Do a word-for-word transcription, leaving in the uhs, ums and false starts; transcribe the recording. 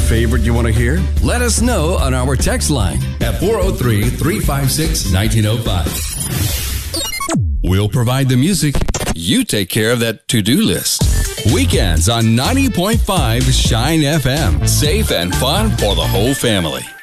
favorite you want to hear? Let us know on our text line at four oh three, three five six, one nine oh five. We'll provide the music. You take care of that to-do list. Weekends on ninety point five Shine F M. Safe and fun for the whole family.